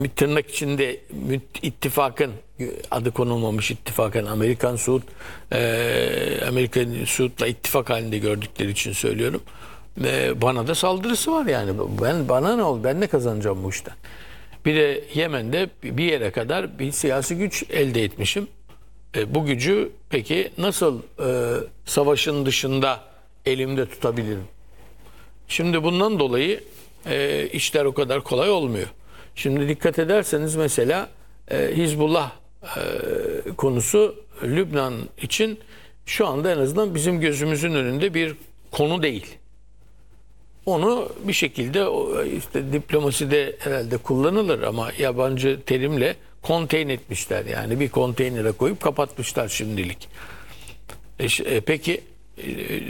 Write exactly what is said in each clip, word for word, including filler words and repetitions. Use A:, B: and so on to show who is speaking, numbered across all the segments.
A: bir tırnak içinde ittifakın adı konulmamış ittifakın Amerikan Suud e, Amerikan Suud'la ittifak halinde gördükleri için söylüyorum. E, bana da saldırısı var yani. Ben bana ne oldu? Ben ne kazanacağım bu işten? Bir de Yemen'de bir yere kadar bir siyasi güç elde etmişim. E, bu gücü peki nasıl e, savaşın dışında elimde tutabilirim? Şimdi bundan dolayı e, işler o kadar kolay olmuyor. Şimdi dikkat ederseniz mesela e, Hizbullah e, konusu Lübnan için şu anda en azından bizim gözümüzün önünde bir konu değil. Onu bir şekilde işte diplomaside herhalde kullanılır ama yabancı terimle konteyn etmişler. Yani bir konteynere koyup kapatmışlar şimdilik. E, e, peki e,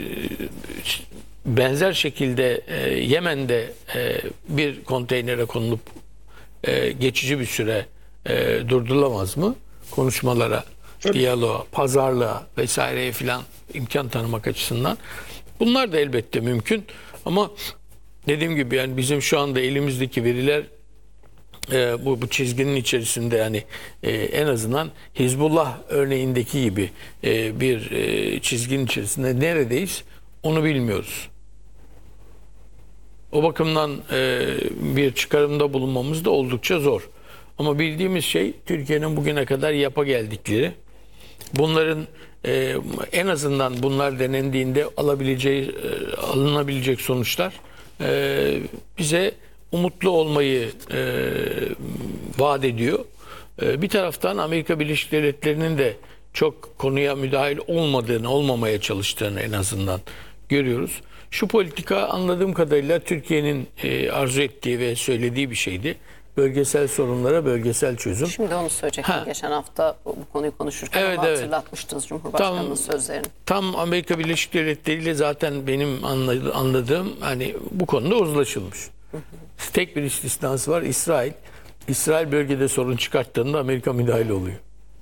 A: benzer şekilde e, Yemen'de e, bir konteynere konulup e, geçici bir süre e, durdurulamaz mı? Konuşmalara, diyaloğa, pazarlığa vesaireye filan imkan tanımak açısından. Bunlar da elbette mümkün. Ama dediğim gibi yani bizim şu anda elimizdeki veriler e, bu, bu çizginin içerisinde yani e, en azından Hizbullah örneğindeki gibi e, bir e, çizginin içerisinde neredeyiz onu bilmiyoruz. O bakımdan e, bir çıkarımda bulunmamız da oldukça zor. Ama bildiğimiz şey Türkiye'nin bugüne kadar yapa geldikleri. Bunların e, en azından bunlar denendiğinde alabileceği, e, alınabilecek sonuçlar e, bize umutlu olmayı e, vaat ediyor. E, bir taraftan Amerika Birleşik Devletleri'nin de çok konuya müdahil olmadığını, olmamaya çalıştığını en azından görüyoruz. Şu politika anladığım kadarıyla Türkiye'nin e, arzu ettiği ve söylediği bir şeydi. Bölgesel sorunlara bölgesel çözüm.
B: Şimdi onu söyleyecektim. Ha. Geçen hafta bu konuyu konuşurken
A: evet,
B: ama
A: evet.
B: hatırlatmıştınız Cumhurbaşkanı'nın
A: tam,
B: sözlerini.
A: Tam Amerika Birleşik Devletleri ile zaten benim anladığım hani bu konuda uzlaşılmış. Hı hı. Tek bir istisnası var, İsrail. İsrail bölgede sorun çıkarttığında Amerika müdahale oluyor.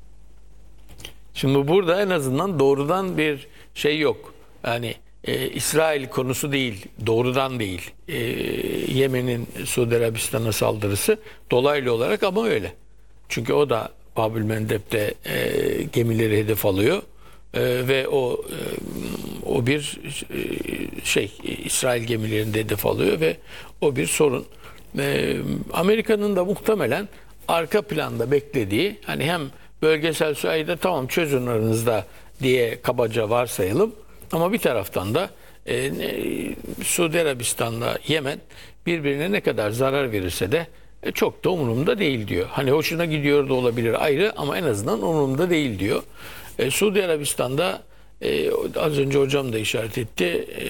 A: Şimdi burada en azından doğrudan bir şey yok. Yani e, İsrail konusu değil, doğrudan değil. E, Yemen'in Suudi Arabistan'a saldırısı dolaylı olarak ama öyle. Çünkü o da Babül Mendeb'de e, gemileri hedef alıyor. E, ve o e, o bir e, şey İsrail gemilerinde hedef alıyor ve o bir sorun. E, Amerika'nın da muhtemelen arka planda beklediği hani hem bölgesel sayıda tamam çözün aranızda diye kabaca varsayalım. Ama bir taraftan da e, Suudi Arabistan'la Yemen birbirine ne kadar zarar verirse de e, çok da umurumda değil diyor. Hani hoşuna gidiyor da olabilir ayrı ama en azından umurumda değil diyor. E, Suudi Arabistan'da e, az önce hocam da işaret etti. E,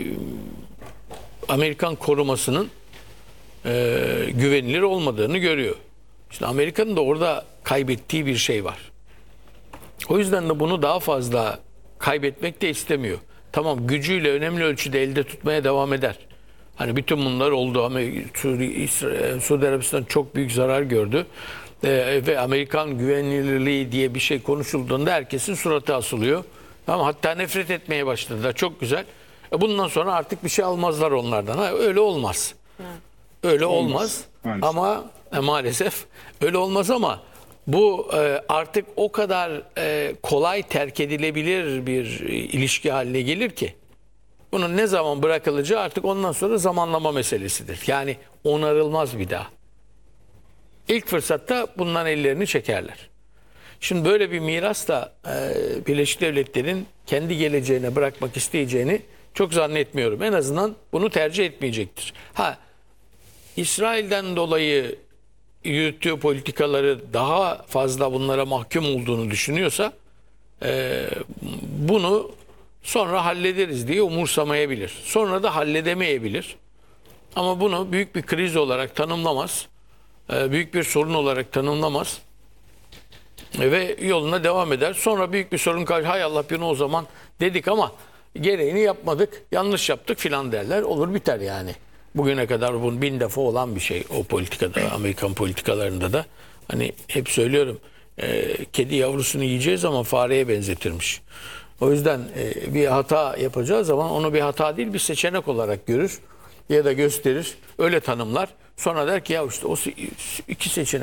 A: Amerikan korumasının e, güvenilir olmadığını görüyor. İşte Amerika'nın da orada kaybettiği bir şey var. O yüzden de bunu daha fazla kaybetmek de istemiyor. Tamam gücüyle önemli ölçüde elde tutmaya devam eder. Hani bütün bunlar oldu ama Suudi Arabistan çok büyük zarar gördü. Ee, ve Amerikan güvenilirliği diye bir şey konuşulduğunda herkesin suratı asılıyor. Ama hatta nefret etmeye başladılar. Çok güzel. E bundan sonra artık bir şey almazlar onlardan. Ha, öyle olmaz. Hı. Öyle olmaz. olmaz. Ama e, maalesef öyle olmaz ama bu e, artık o kadar e, kolay terk edilebilir bir e, ilişki haline gelir ki bunun ne zaman bırakılacağı artık ondan sonra zamanlama meselesidir. Yani onarılmaz bir daha. İlk fırsatta bundan ellerini çekerler. Şimdi böyle bir miras da e, Birleşik Devletler'in kendi geleceğine bırakmak isteyeceğini çok zannetmiyorum. En azından bunu tercih etmeyecektir. Ha, İsrail'den dolayı yürüttüğü politikaları daha fazla bunlara mahkum olduğunu düşünüyorsa e, bunu sonra hallederiz diye umursamayabilir. Sonra da halledemeyebilir. Ama bunu büyük bir kriz olarak tanımlamaz. E, büyük bir sorun olarak tanımlamaz. E, ve yoluna devam eder. Sonra büyük bir sorun karşı hay Allah bunu o zaman dedik ama gereğini yapmadık. Yanlış yaptık filan derler. Olur biter yani. Bugüne kadar bunun bin defa olan bir şey o politikada, Amerikan politikalarında da. Hani hep söylüyorum, e, kedi yavrusunu yiyeceğiz ama fareye benzetirmiş. O yüzden e, bir hata yapacağı zaman onu bir hata değil bir seçenek olarak görür ya da gösterir, öyle tanımlar. Sonra der ki ya işte o iki seçenek